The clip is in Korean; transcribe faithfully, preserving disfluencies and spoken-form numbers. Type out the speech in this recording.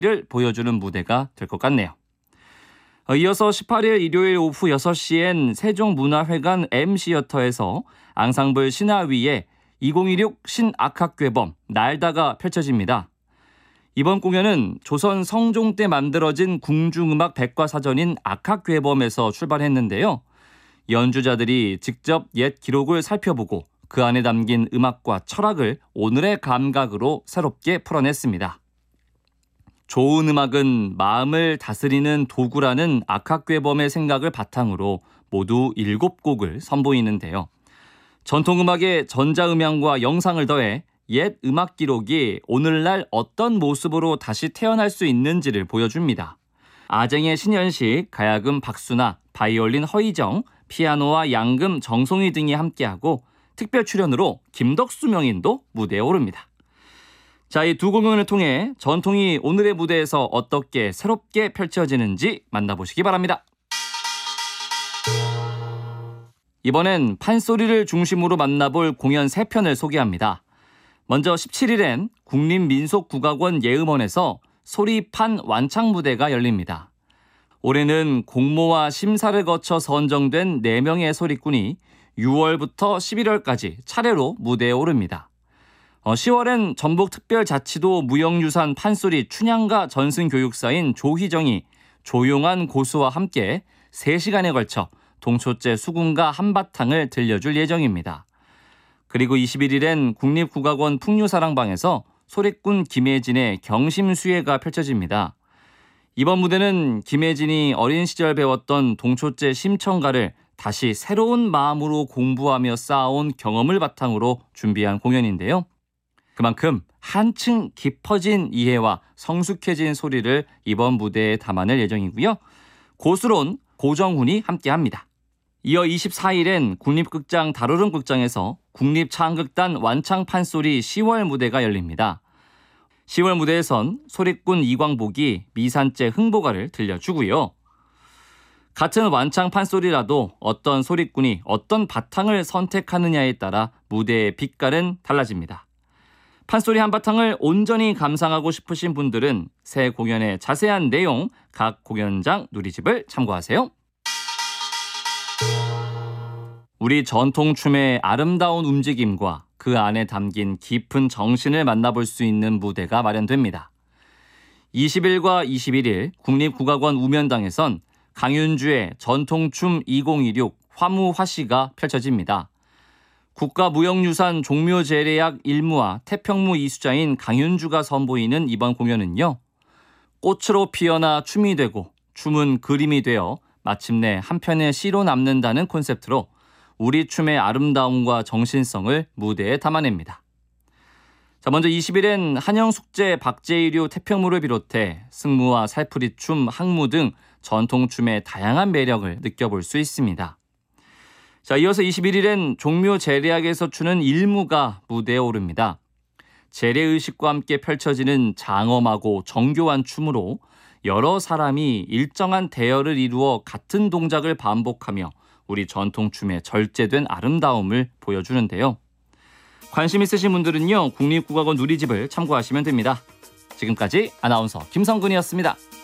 를 보여주는 무대가 될 것 같네요. 이어서 십팔 일 일요일 오후 여섯 시엔 세종문화회관 M시어터에서 앙상블 신화위의 이천이십육 신악학괴범 날다가 펼쳐집니다. 이번 공연은 조선 성종 때 만들어진 궁중음악 백과사전인 악학괴범에서 출발했는데요. 연주자들이 직접 옛 기록을 살펴보고 그 안에 담긴 음악과 철학을 오늘의 감각으로 새롭게 풀어냈습니다. 좋은 음악은 마음을 다스리는 도구라는 악학괴범의 생각을 바탕으로 모두 일곱 곡을 선보이는데요. 전통음악의 전자음향과 영상을 더해 옛 음악 기록이 오늘날 어떤 모습으로 다시 태어날 수 있는지를 보여줍니다. 아쟁의 신현식, 가야금 박수나, 바이올린 허희정, 피아노와 양금 정송이 등이 함께하고 특별 출연으로 김덕수 명인도 무대에 오릅니다. 자, 이 두 공연을 통해 전통이 오늘의 무대에서 어떻게 새롭게 펼쳐지는지 만나보시기 바랍니다. 이번엔 판소리를 중심으로 만나볼 공연 세 편을 소개합니다. 먼저 십칠 일엔 국립민속국악원 예음원에서 소리판 완창 무대가 열립니다. 올해는 공모와 심사를 거쳐 선정된 네 명의 소리꾼이 유월부터 십일월까지 차례로 무대에 오릅니다. 어, 시월엔 전북특별자치도 무형유산 판소리 춘향가 전승교육사인 조희정이 조용한 고수와 함께 세 시간에 걸쳐 동초째 수군가 한바탕을 들려줄 예정입니다. 그리고 이십일 일엔 국립국악원 풍류사랑방에서 소리꾼 김혜진의 경심수예가 펼쳐집니다. 이번 무대는 김혜진이 어린 시절 배웠던 동초째 심청가를 다시 새로운 마음으로 공부하며 쌓아온 경험을 바탕으로 준비한 공연인데요. 그만큼 한층 깊어진 이해와 성숙해진 소리를 이번 무대에 담아낼 예정이고요. 고수론 고정훈이 함께합니다. 이어 이십사 일엔 국립극장 다루릉극장에서 국립창극단 완창 판소리 시월 무대가 열립니다. 시월 무대에선 소리꾼 이광복이 미산재 흥보가를 들려주고요. 같은 완창 판소리라도 어떤 소리꾼이 어떤 바탕을 선택하느냐에 따라 무대의 빛깔은 달라집니다. 판소리 한바탕을 온전히 감상하고 싶으신 분들은 새 공연의 자세한 내용 각 공연장 누리집을 참고하세요. 우리 전통춤의 아름다운 움직임과 그 안에 담긴 깊은 정신을 만나볼 수 있는 무대가 마련됩니다. 이십 일과 이십일 일 국립국악원 우면당에선 강윤주의 전통춤 이천이십육 화무화시가 펼쳐집니다. 국가무형유산 종묘제례약 일무와 태평무 이수자인 강윤주가 선보이는 이번 공연은요. 꽃으로 피어나 춤이 되고 춤은 그림이 되어 마침내 한편의 시로 남는다는 콘셉트로 우리 춤의 아름다움과 정신성을 무대에 담아냅니다. 자, 먼저 이십 일엔 한영숙제, 박제이류, 태평무를 비롯해 승무와 살풀이춤, 항무 등 전통춤의 다양한 매력을 느껴볼 수 있습니다. 자, 이어서 이십일 일엔 종묘 제례악에서 추는 일무가 무대에 오릅니다. 제례의식과 함께 펼쳐지는 장엄하고 정교한 춤으로 여러 사람이 일정한 대열을 이루어 같은 동작을 반복하며 우리 전통춤의 절제된 아름다움을 보여주는데요. 관심 있으신 분들은요, 국립국악원 누리집을 참고하시면 됩니다. 지금까지 아나운서 김성근이었습니다.